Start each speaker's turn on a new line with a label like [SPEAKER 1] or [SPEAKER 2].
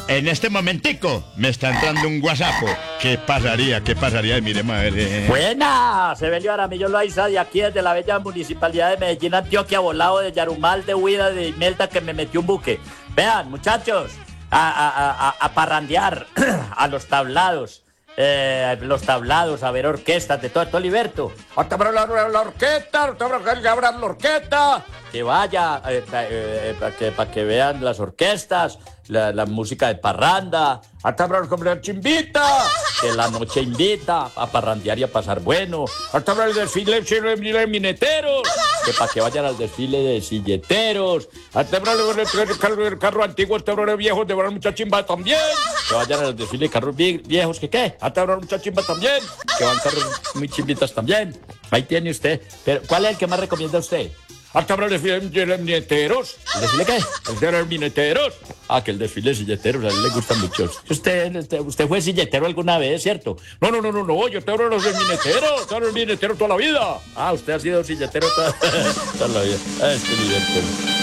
[SPEAKER 1] En este momentico me está entrando un WhatsApp. ¿Qué pasaría? ¿Qué pasaría? Y mire, madre.
[SPEAKER 2] Buena, Sebelio Aramillo Loaiza de aquí desde la bella municipalidad de Medellín, Antioquia, volado de Yarumal, de Huida, de Imelda, que me metió un buque. Vean, muchachos, a parrandear, a los tablados, a ver orquestas de todo Liberto. La orquesta, la orquesta. Que vaya, para que vean las orquestas, la música de parranda. Hasta la chimbita, que la noche invita a parrandear y a pasar bueno. Hasta el desfile de mineteros, que para que vayan al desfile de silleteros. Hasta el carro antiguo, hasta el viejo de mucha chimba también. Que vayan al desfile de carros viejos, que qué, hasta mucha chimba también. Que van carros muy chimbitas también. Ahí tiene usted. Pero ¿cuál es el que más recomienda usted? Hasta el desfile de mineteros. ¿El desfile qué? El de los mineteros. Ah, que el desfile de silleteros, a él le gusta mucho. Usted fue silletero alguna vez, ¿cierto? No, yo te hablo de los mineteros, te hablo de los mineteros toda la vida. Ah, usted ha sido silletero toda la vida. Ah, es que divertido.